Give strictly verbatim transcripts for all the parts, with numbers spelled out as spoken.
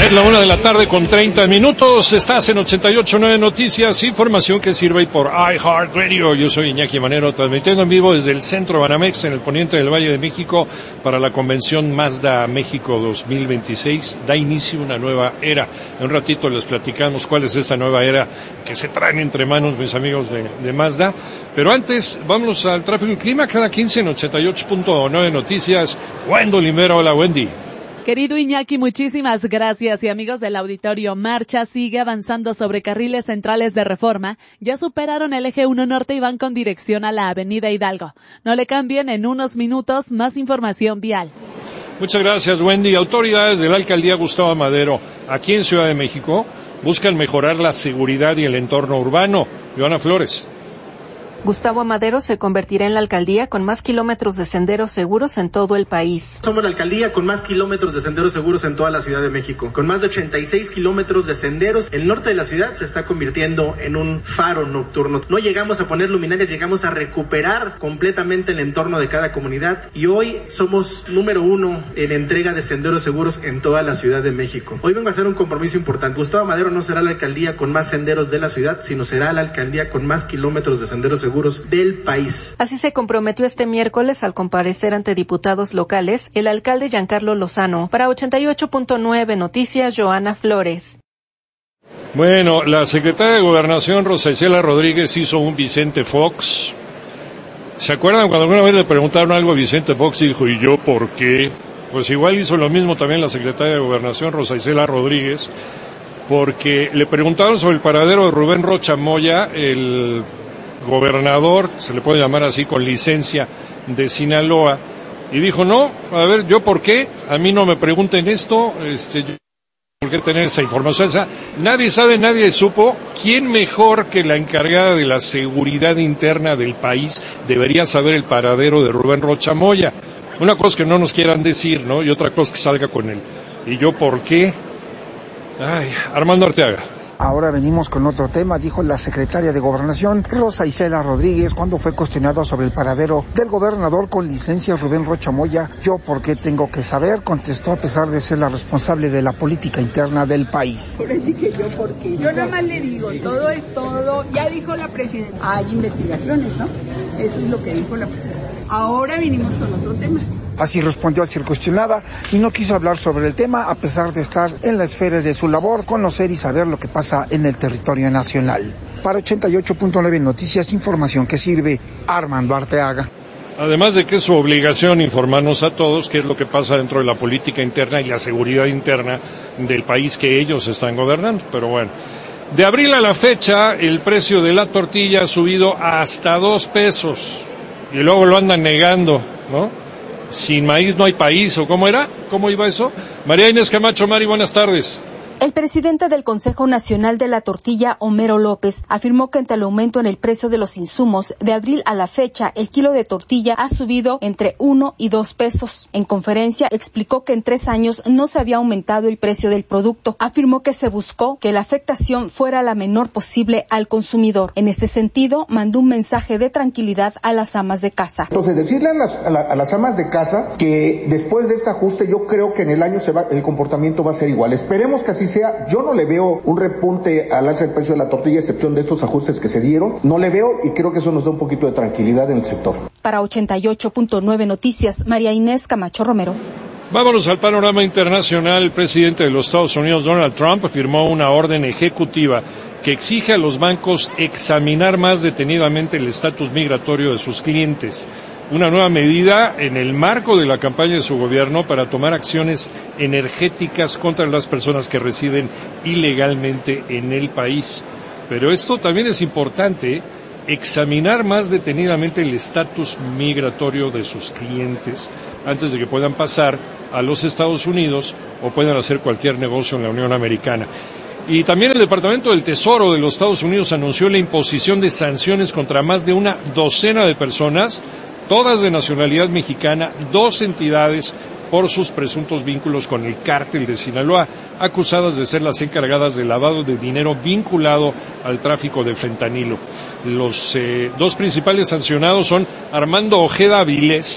Es la una de la tarde con treinta minutos, estás en ochenta y ocho punto nueve Noticias, información que sirve por iHeartRadio. Yo soy Iñaki Manero, transmitiendo en vivo desde el centro Banamex, en el poniente del Valle de México, para la convención Mazda México dos mil veintiséis. Da inicio una nueva era. En un ratito les platicamos cuál es esta nueva era que se traen entre manos mis amigos de, de Mazda. Pero antes, vámonos al tráfico y clima, cada quince en ochenta y ocho punto nueve Noticias. Wendo Limera, hola Wendy. Querido Iñaki, muchísimas gracias. Y amigos del auditorio, marcha sigue avanzando sobre carriles centrales de Reforma. Ya superaron el eje uno norte y van con dirección a la avenida Hidalgo. No le cambien, en unos minutos más información vial. Muchas gracias, Wendy. Autoridades de la alcaldía Gustavo Madero, aquí en Ciudad de México, buscan mejorar la seguridad y el entorno urbano. Joana Flores. Gustavo Madero se convertirá en la alcaldía con más kilómetros de senderos seguros en todo el país. Somos la alcaldía con más kilómetros de senderos seguros en toda la Ciudad de México. Con más de ochenta y seis kilómetros de senderos, el norte de la ciudad se está convirtiendo en un faro nocturno. No llegamos a poner luminarias, llegamos a recuperar completamente el entorno de cada comunidad. Y hoy somos número uno en entrega de senderos seguros en toda la Ciudad de México. Hoy vengo a hacer un compromiso importante. Gustavo Madero no será la alcaldía con más senderos de la ciudad, sino será la alcaldía con más kilómetros de senderos seguros del país. Así se comprometió este miércoles al comparecer ante diputados locales el alcalde Giancarlo Lozano. Para ochenta y ocho punto nueve Noticias, Joana Flores. Bueno, la secretaria de Gobernación, Rosa Isela Rodríguez, hizo un Vicente Fox. ¿Se acuerdan cuando alguna vez le preguntaron algo a Vicente Fox y dijo, ¿y yo por qué? Pues igual hizo lo mismo también la secretaria de Gobernación, Rosa Isela Rodríguez, porque le preguntaron sobre el paradero de Rubén Rocha Moya, el gobernador, se le puede llamar así, con licencia de Sinaloa, y dijo, no, a ver, ¿yo por qué? A mí no me pregunten esto, este, yo, ¿por qué tener esa información? O sea, nadie sabe, nadie supo. ¿Quién mejor que la encargada de la seguridad interna del país debería saber el paradero de Rubén Rocha Moya? Una cosa que no nos quieran decir, ¿no? Y otra cosa que salga con él. ¿Y yo por qué? Ay, Armando Arteaga. Ahora venimos con otro tema, dijo la secretaria de Gobernación, Rosa Isela Rodríguez, cuando fue cuestionada sobre el paradero del gobernador con licencia Rubén Rocha Moya. ¿Yo por qué tengo que saber?, contestó, a pesar de ser la responsable de la política interna del país. Por así que yo por qué. Yo nada más le digo, todo es todo, ya dijo la presidenta, hay investigaciones, ¿no? Eso es lo que dijo la presidenta. Ahora vinimos con otro tema. Así respondió al ser cuestionada y no quiso hablar sobre el tema, a pesar de estar en la esfera de su labor, conocer y saber lo que pasa en el territorio nacional. Para ochenta y ocho punto nueve Noticias, información que sirve, Armando Arteaga. Además de que es su obligación informarnos a todos qué es lo que pasa dentro de la política interna y la seguridad interna del país que ellos están gobernando, pero bueno. De abril a la fecha, el precio de la tortilla ha subido hasta dos pesos y luego lo andan negando, ¿no? Sin maíz no hay país, ¿o cómo era? ¿Cómo iba eso? María Inés Camacho. Mari, buenas tardes. El presidente del Consejo Nacional de la Tortilla, Homero López, afirmó que ante el aumento en el precio de los insumos, de abril a la fecha, el kilo de tortilla ha subido entre uno y dos pesos. En conferencia, explicó que en tres años no se había aumentado el precio del producto. Afirmó que se buscó que la afectación fuera la menor posible al consumidor. En este sentido, mandó un mensaje de tranquilidad a las amas de casa. Entonces, decirle a las, a, la, a las amas de casa que después de este ajuste, yo creo que en el año se va, el comportamiento va a ser igual. Esperemos que así sea. Yo no le veo un repunte al alza del precio de la tortilla, a excepción de estos ajustes que se dieron. No le veo, y creo que eso nos da un poquito de tranquilidad en el sector. Para ochenta y ocho punto nueve Noticias, María Inés Camacho Romero. Vámonos al panorama internacional. El presidente de los Estados Unidos, Donald Trump, firmó una orden ejecutiva que exige a los bancos examinar más detenidamente el estatus migratorio de sus clientes. Una nueva medida en el marco de la campaña de su gobierno para tomar acciones energéticas contra las personas que residen ilegalmente en el país. Pero esto también es importante, examinar más detenidamente el estatus migratorio de sus clientes antes de que puedan pasar a los Estados Unidos o puedan hacer cualquier negocio en la Unión Americana. Y también el Departamento del Tesoro de los Estados Unidos anunció la imposición de sanciones contra más de una docena de personas, todas de nacionalidad mexicana, dos entidades por sus presuntos vínculos con el cártel de Sinaloa, acusadas de ser las encargadas del lavado de dinero vinculado al tráfico de fentanilo. Los eh, dos principales sancionados son Armando Ojeda Avilés,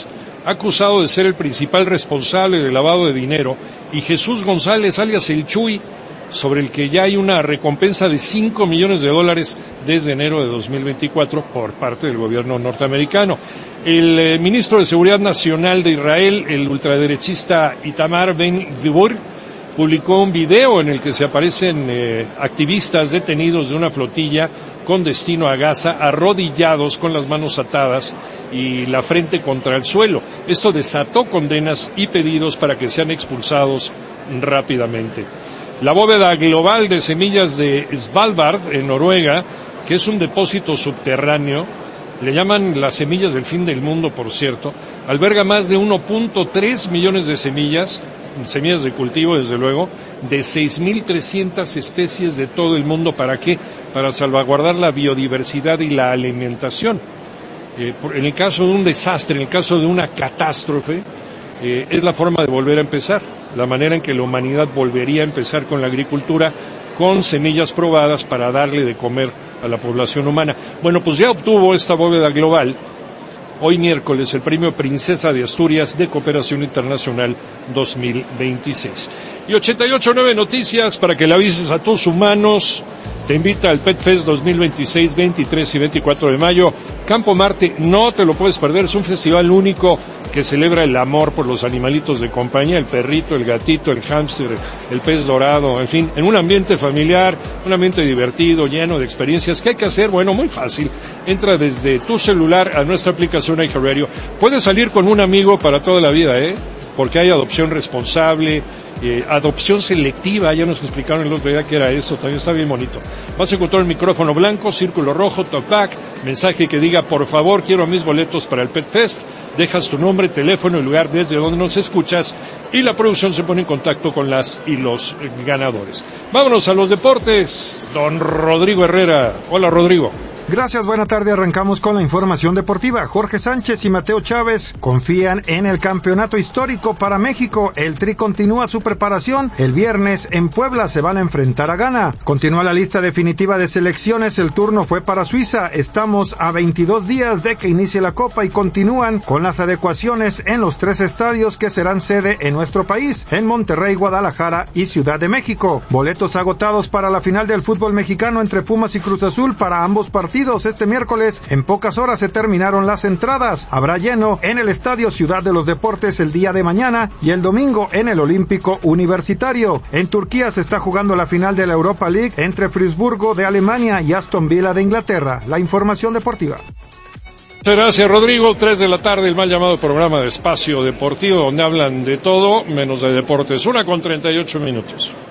acusado de ser el principal responsable del lavado de dinero, y Jesús González, alias el Chuy, sobre el que ya hay una recompensa de cinco millones de dólares desde enero de dos mil veinticuatro por parte del gobierno norteamericano. El eh, ministro de Seguridad Nacional de Israel, el ultraderechista Itamar Ben-Gvir, publicó un video en el que se aparecen eh, activistas detenidos de una flotilla con destino a Gaza, arrodillados con las manos atadas y la frente contra el suelo. Esto desató condenas y pedidos para que sean expulsados rápidamente. La bóveda global de semillas de Svalbard, en Noruega, que es un depósito subterráneo, le llaman las semillas del fin del mundo, por cierto, alberga más de uno punto tres millones de semillas, semillas de cultivo, desde luego, de seis mil trescientas especies de todo el mundo. ¿Para qué? Para salvaguardar la biodiversidad y la alimentación. Eh, por, en el caso de un desastre, en el caso de una catástrofe, eh, es la forma de volver a empezar, la manera en que la humanidad volvería a empezar con la agricultura, con semillas probadas para darle de comer a la población humana. Bueno, pues ya obtuvo esta bóveda global hoy miércoles el premio Princesa de Asturias de Cooperación Internacional dos mil veintiséis. Y ochenta y ocho punto nueve Noticias, para que le avises a tus humanos, te invita al Pet Fest dos mil veintiséis, veintitrés y veinticuatro de mayo. Campo Marte, no te lo puedes perder, es un festival único que celebra el amor por los animalitos de compañía, el perrito, el gatito, el hámster, el pez dorado, en fin, en un ambiente familiar, un ambiente divertido, lleno de experiencias. ¿Qué hay que hacer? Bueno, muy fácil, entra desde tu celular a nuestra aplicación iHeartRadio. Puedes salir con un amigo para toda la vida, ¿eh? Porque hay adopción responsable, eh, adopción selectiva, ya nos explicaron el otro día que era eso, también está bien bonito. Vas a encontrar el micrófono blanco, círculo rojo, talkback, mensaje que diga, por favor, quiero mis boletos para el Pet Fest, dejas tu nombre, teléfono y lugar desde donde nos escuchas, y la producción se pone en contacto con las y los ganadores. Vámonos a los deportes, don Rodrigo Herrera. Hola, Rodrigo. Gracias, buena tarde. Arrancamos con la información deportiva. Jorge Sánchez y Mateo Chávez confían en el campeonato histórico para México. El Tri continúa su preparación. El viernes en Puebla se van a enfrentar a Ghana. Continúa la lista definitiva de selecciones. El turno fue para Suiza. Estamos a veintidós días de que inicie la Copa y continúan con las adecuaciones en los tres estadios que serán sede en nuestro país, en Monterrey, Guadalajara y Ciudad de México. Boletos agotados para la final del fútbol mexicano entre Pumas y Cruz Azul para ambos partidos. Este miércoles, en pocas horas se terminaron las entradas. Habrá lleno en el Estadio Ciudad de los Deportes el día de mañana y el domingo en el Olímpico Universitario. En Turquía se está jugando la final de la Europa League entre Friburgo de Alemania y Aston Villa de Inglaterra. La información deportiva. Muchas gracias, Rodrigo. Tres de la tarde, el mal llamado programa de Espacio Deportivo, donde hablan de todo menos de deportes. Una con treinta y ocho minutos.